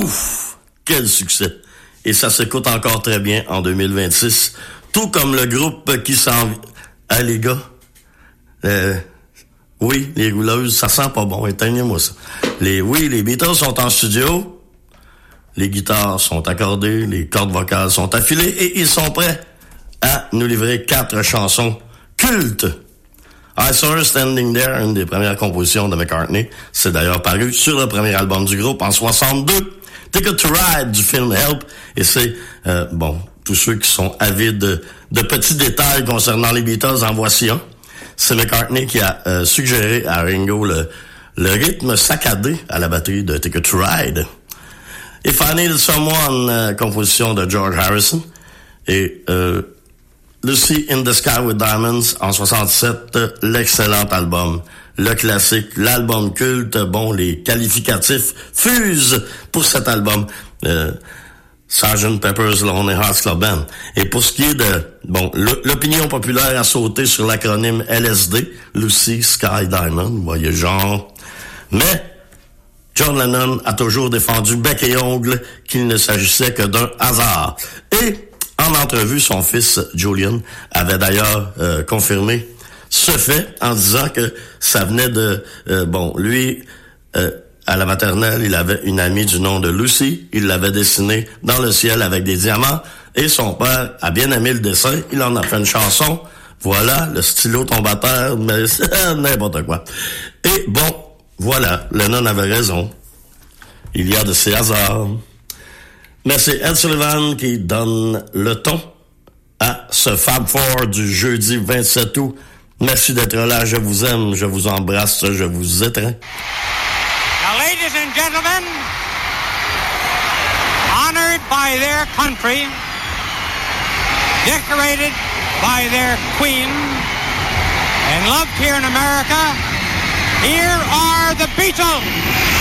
Ouf! Quel succès! Et ça s'écoute encore très bien en 2026. Tout comme le groupe qui s'en... Ah, les gars? Oui, les rouleuses, ça sent pas bon. Éteignez-moi ça. Les Beatles sont en studio. Les guitares sont accordées. Les cordes vocales sont affilées. Et ils sont prêts à nous livrer 4 chansons cultes. I Saw Her Standing There, une des premières compositions de McCartney. C'est d'ailleurs paru sur le premier album du groupe en 62. Ticket to Ride du film Help. Et c'est, tous ceux qui sont avides de petits détails concernant les Beatles, en voici un. C'est McCartney qui a suggéré à Ringo le rythme saccadé à la batterie de Ticket to Ride. If I Needed Someone, composition de George Harrison. Et Lucy in the Sky with Diamonds en 67, l'excellent album. Le classique, l'album culte, les qualificatifs fusent pour cet album. Sgt. Pepper's Lonely Hearts Club Band. Et pour ce qui est de, l'opinion populaire a sauté sur l'acronyme LSD, Lucy Sky Diamond, voyez genre. Mais John Lennon a toujours défendu bec et ongle qu'il ne s'agissait que d'un hasard. Et en entrevue, son fils Julian avait d'ailleurs confirmé ce fait en disant que ça venait de... lui, à la maternelle, il avait une amie du nom de Lucy. Il l'avait dessinée dans le ciel avec des diamants. Et son père a bien aimé le dessin. Il en a fait une chanson. Voilà, le stylo tombe à terre, mais c'est n'importe quoi. Et voilà, Lennon avait raison. Il y a de ces hasards. Mais c'est Ed Sullivan qui donne le ton à ce Fab Four du jeudi 27 août. Merci d'être là, je vous aime, je vous embrasse, je vous étreins. Now, ladies and gentlemen, honored by their country, decorated by their queen, and loved here in America, here are the Beatles!